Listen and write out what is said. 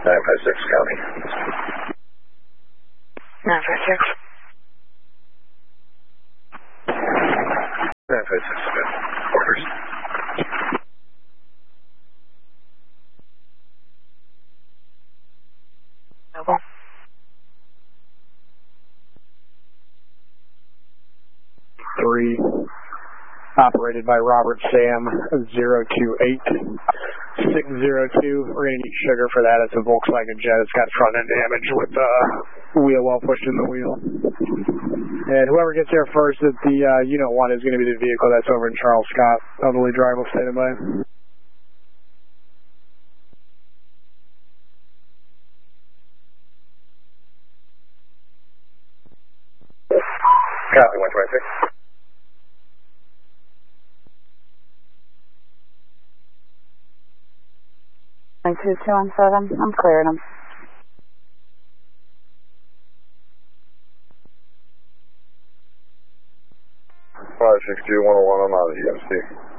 956 County. 956. 956 County. Orders. Noble. Three, operated by Robert Sam 028 602. We're going to need sugar for that. It's a Volkswagen Jet. It's got front end damage with the wheel while pushing the wheel. And whoever gets there first at the Unit 1 is going to be the vehicle that's over in Charles Scott. Elderly driver will stand by. Copy, 126. 2217. I'm clearing them. 562-101, I'm out of the EMC.